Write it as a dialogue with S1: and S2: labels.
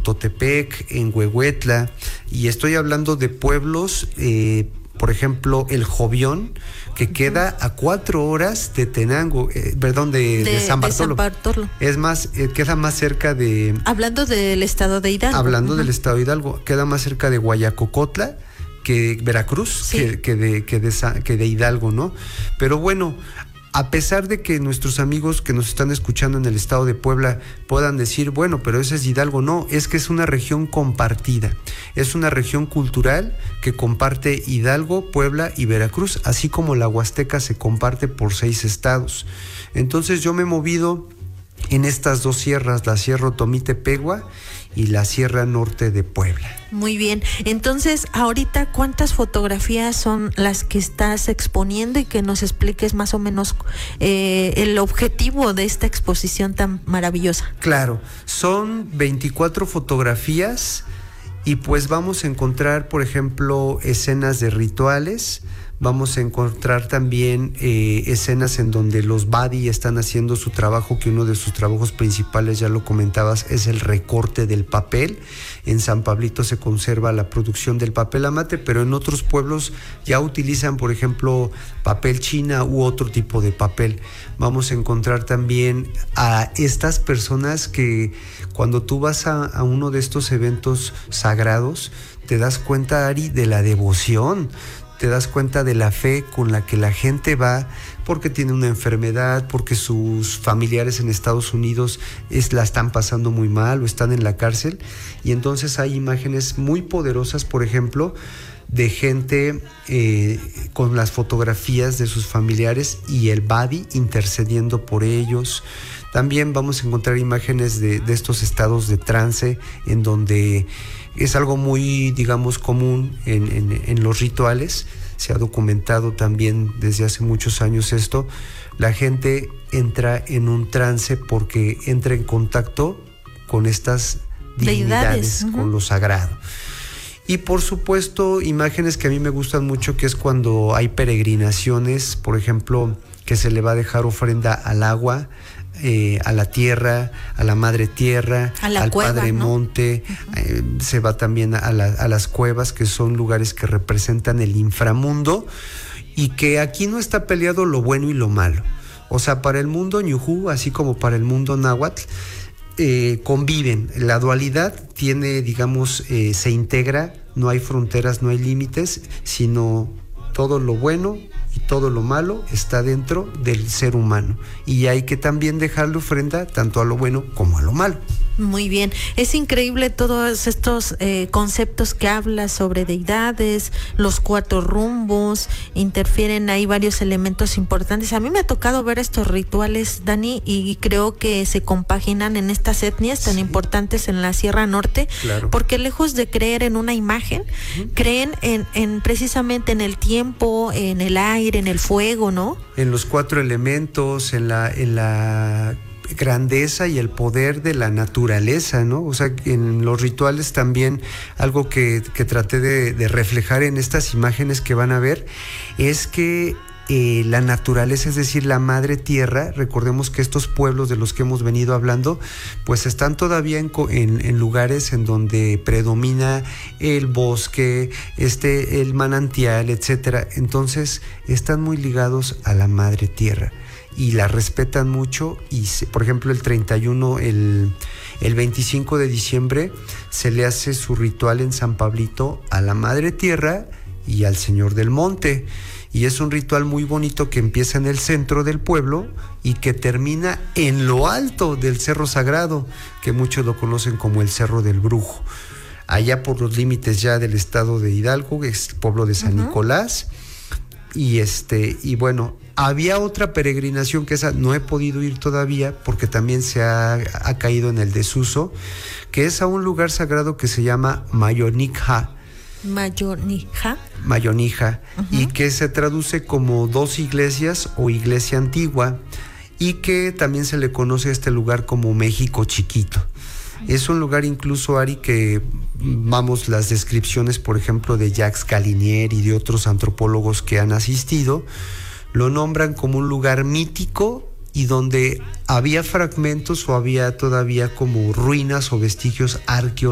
S1: Totepec, en Huehuetla, y estoy hablando de pueblos, por ejemplo, el Jovión, que queda a 4 horas de Tenango, de San Bartolo. Es más, queda más cerca de...
S2: Hablando del estado de Hidalgo.
S1: Hablando del estado de Hidalgo, queda más cerca de Guayacocotla que Veracruz, sí, que de Hidalgo, ¿no? Pero bueno, a pesar de que nuestros amigos que nos están escuchando en el estado de Puebla puedan decir, bueno, pero ese es Hidalgo, no, es que es una región compartida, es una región cultural que comparte Hidalgo, Puebla y Veracruz, así como la Huasteca se comparte por 6 estados. Entonces yo me he movido en estas 2 sierras, la Sierra Otomí-Tepehua y la Sierra Norte de Puebla.
S2: Muy bien, entonces ahorita ¿cuántas fotografías son las que estás exponiendo y que nos expliques más o menos el objetivo de esta exposición tan maravillosa?
S1: Claro, son 24 fotografías y pues vamos a encontrar, por ejemplo, escenas de rituales. Vamos a encontrar también escenas en donde los Badi están haciendo su trabajo, que uno de sus trabajos principales, ya lo comentabas, es el recorte del papel. En San Pablito se conserva la producción del papel amate, pero en otros pueblos ya utilizan, por ejemplo, papel china u otro tipo de papel. Vamos a encontrar también a estas personas que cuando tú vas a uno de estos eventos sagrados, te das cuenta, Ari, de la devoción. Te das cuenta de la fe con la que la gente va porque tiene una enfermedad, porque sus familiares en Estados Unidos la están pasando muy mal o están en la cárcel. Y entonces hay imágenes muy poderosas, por ejemplo, de gente con las fotografías de sus familiares y el Badi intercediendo por ellos. También vamos a encontrar imágenes de estos estados de trance en donde es algo muy, digamos, común en los rituales. Se ha documentado también desde hace muchos años esto. La gente entra en un trance porque entra en contacto con estas divinidades, con lo sagrado. Y por supuesto, imágenes que a mí me gustan mucho, que es cuando hay peregrinaciones, por ejemplo, que se le va a dejar ofrenda al agua, a la tierra, a la madre tierra, al cueva, Padre, ¿no? Monte, se va también a las cuevas, que son lugares que representan el inframundo y que aquí no está peleado lo bueno y lo malo. O sea, para el mundo ñujú, así como para el mundo náhuatl, conviven. La dualidad tiene, digamos, se integra, no hay fronteras, no hay límites, sino todo lo bueno y todo lo malo está dentro del ser humano, y hay que también dejarle ofrenda tanto a lo bueno como a lo malo.
S2: Muy bien, es increíble todos estos conceptos que hablas sobre deidades, los 4 rumbos, interfieren ahí varios elementos importantes. A mí me ha tocado ver estos rituales, Dani, y creo que se compaginan en estas etnias tan importantes en la Sierra Norte, claro, porque lejos de creer en una imagen, creen en precisamente en el tiempo, en el aire, en el fuego, ¿no? En los 4 elementos, en la grandeza y el poder de la naturaleza, ¿no? O sea, en los rituales también algo que traté de reflejar en estas imágenes que van a ver es que la naturaleza, es decir, la madre tierra, recordemos que estos pueblos de los que hemos venido hablando, pues están todavía en lugares en donde predomina el bosque, el manantial, etcétera. Entonces están muy ligados a la madre tierra y la respetan mucho. Y por ejemplo, el 31, el 25 de diciembre se le hace su ritual en San Pablito a la madre tierra y al señor del monte, y es un ritual muy bonito que empieza en el centro del pueblo y que termina en lo alto del Cerro Sagrado, que muchos lo conocen como el Cerro del Brujo, allá por los límites ya del estado de Hidalgo, es el pueblo de San Nicolás. Y bueno, había otra peregrinación que esa no he podido ir todavía porque también se ha caído en el desuso, que es a un lugar sagrado que se llama Mayonija, y que se traduce como 2 iglesias o iglesia antigua, y que también se le conoce a este lugar como México Chiquito. Es un lugar incluso, Ari, que vamos, las descripciones, por ejemplo, de Jacques Galinier y de otros antropólogos que han asistido, lo nombran como un lugar mítico y donde había fragmentos o había todavía como ruinas o vestigios arqueológicos